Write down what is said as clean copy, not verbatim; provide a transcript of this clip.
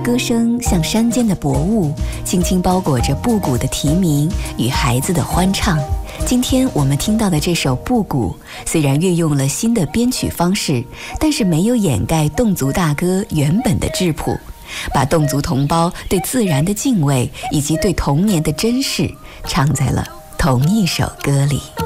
歌声像山间的薄雾，轻轻包裹着布谷的啼鸣与孩子的欢唱。今天我们听到的这首布谷，虽然运用了新的编曲方式，但是没有掩盖侗族大歌原本的质朴，把侗族同胞对自然的敬畏以及对童年的珍视唱在了同一首歌里。